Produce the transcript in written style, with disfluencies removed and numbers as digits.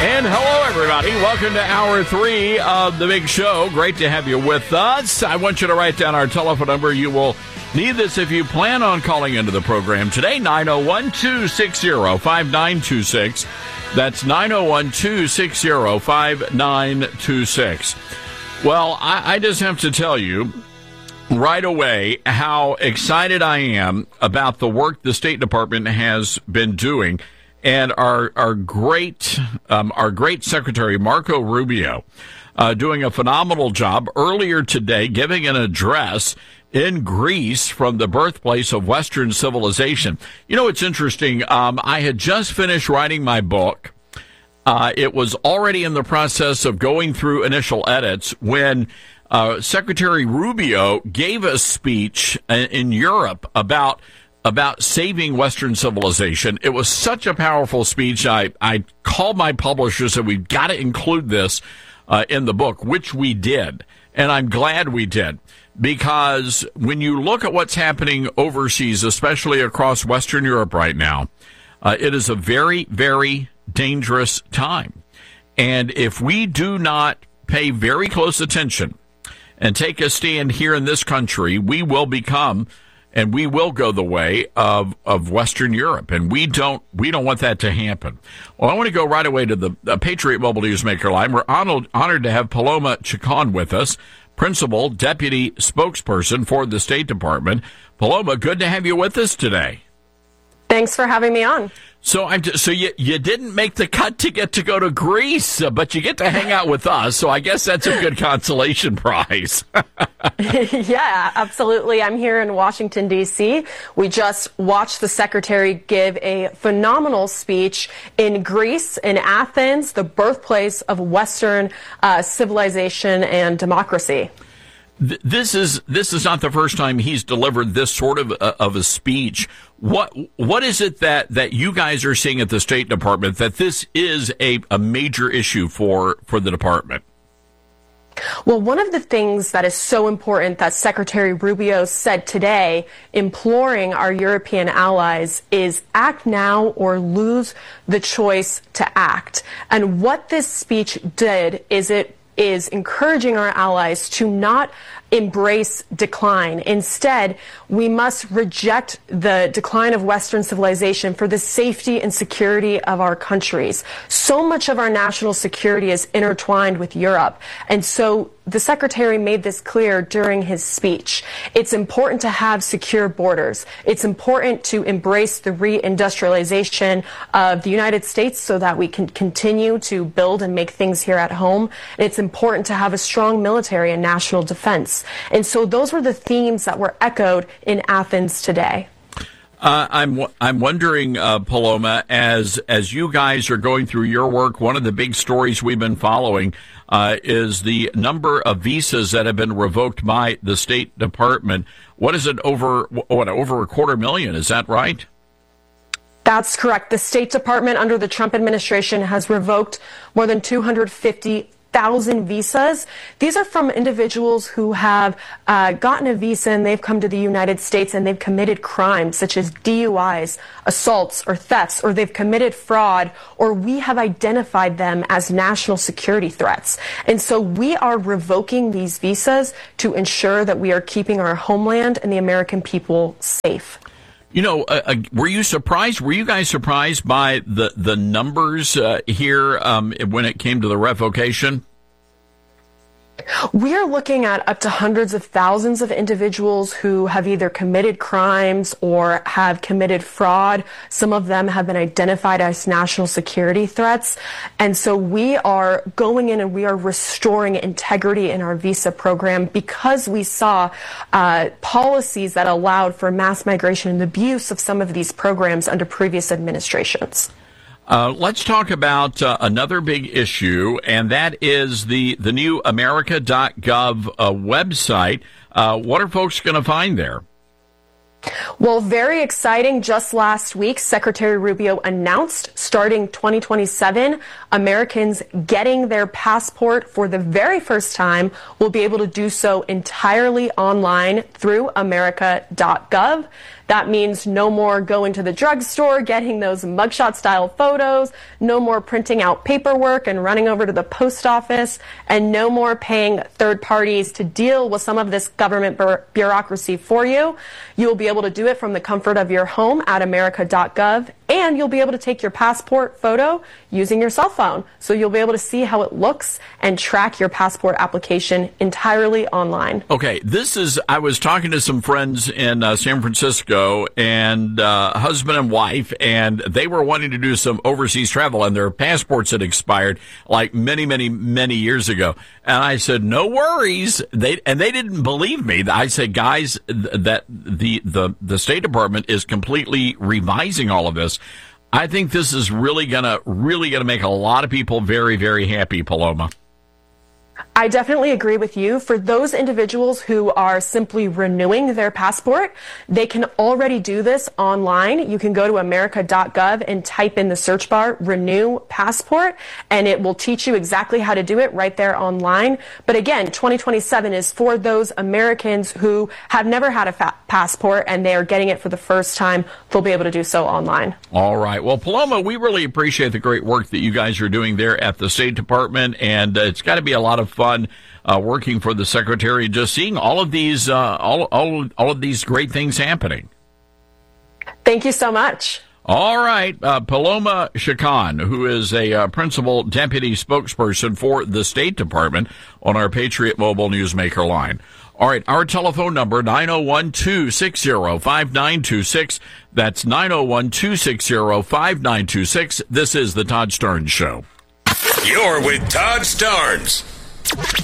And hello, everybody. Welcome to Hour 3 of The Big Show. Great to have you with us. I want you to write down our telephone number. You will need this if you plan on calling into the program today, 901-260-5926. That's 901-260-5926. Well, I just have to tell you right away how excited I am about the work the State Department has been doing. And our great Secretary Marco Rubio doing a phenomenal job earlier today, giving an address in Greece from the birthplace of Western civilization. You know, it's interesting. I had just finished writing my book. It was already in the process of going through initial edits when Secretary Rubio gave a speech in Europe about saving Western civilization. It was such a powerful speech. I called my publishers and we've got to include this in the book, which we did. And I'm glad we did, because when you look at what's happening overseas, especially across Western Europe right now, it is a very, very dangerous time. And if we do not pay very close attention and take a stand here in this country, we will become and we will go the way of Western Europe, and we don't want that to happen. Well, I want to go right away to the Patriot Mobile Newsmaker line. We're honored to have Paloma Chacon with us, Principal Deputy Spokesperson for the State Department. Paloma, good to have you with us today. Thanks for having me on. So you didn't make the cut to get to go to Greece, but you get to hang out with us, so I guess that's a good consolation prize. Yeah, absolutely. I'm here in Washington, D.C. We just watched the Secretary give a phenomenal speech in Greece, in Athens, the birthplace of Western civilization and democracy. This is not the first time he's delivered this sort of a speech. What is it that you guys are seeing at the State Department that this is a major issue for the department? Well, one of the things that is so important that Secretary Rubio said today, imploring our European allies, is act now or lose the choice to act. And what this speech did is it is encouraging our allies to not embrace decline. Instead, we must reject the decline of Western civilization for the safety and security of our countries. So much of our national security is intertwined with Europe. And so the Secretary made this clear during his speech. It's important to have secure borders. It's important to embrace the reindustrialization of the United States so that we can continue to build and make things here at home. And it's important to have a strong military and national defense. And so those were the themes that were echoed in Athens today. I'm wondering, Paloma, as you guys are going through your work, one of the big stories we've been following is the number of visas that have been revoked by the State Department. What is it, over a 250,000? Is that right? That's correct. The State Department under the Trump administration has revoked more than 250,000 visas. These are from individuals who have gotten a visa and they've come to the United States and they've committed crimes such as DUIs, assaults, or thefts, or they've committed fraud, or we have identified them as national security threats. And so we are revoking these visas to ensure that we are keeping our homeland and the American people safe. You know, were you surprised? Were you guys surprised by the numbers here when it came to the revocation? We are looking at up to hundreds of thousands of individuals who have either committed crimes or have committed fraud. Some of them have been identified as national security threats. And so we are going in and we are restoring integrity in our visa program because we saw policies that allowed for mass migration and abuse of some of these programs under previous administrations. Let's talk about another big issue, and that is the new America.gov website. What are folks going to find there? Well, very exciting. Just last week, Secretary Rubio announced starting 2027, Americans getting their passport for the very first time will be able to do so entirely online through America.gov. That means no more going to the drugstore, getting those mugshot style photos, no more printing out paperwork and running over to the post office, and no more paying third parties to deal with some of this government bureaucracy for you. You'll be able to do it from the comfort of your home at america.gov, and you'll be able to take your passport photo using your cell phone. So you'll be able to see how it looks and track your passport application entirely online. Okay, I was talking to some friends in San Francisco, and husband and wife, and they were wanting to do some overseas travel, and their passports had expired like many years ago. And I said, no worries. They didn't believe me. I said, guys, that the State Department is completely revising all of this. I think this is really gonna make a lot of people very, very happy, Paloma. I definitely agree with you. For those individuals who are simply renewing their passport, they can already do this online. You can go to america.gov and type in the search bar, renew passport, and it will teach you exactly how to do it right there online. But again, 2027 is for those Americans who have never had a passport and they are getting it for the first time. They'll be able to do so online. All right. Well, Paloma, we really appreciate the great work that you guys are doing there at the State Department, and it's got to be a lot of fun working for the Secretary, just seeing all of these all of these great things happening. Thank you so much. All right, Paloma Chacon, who is a principal deputy spokesperson for the State Department, on our Patriot Mobile Newsmaker line. All right, our telephone number, 901-260-5926. That's 901-260-5926. This is the Todd Starnes Show. You're with Todd Starnes.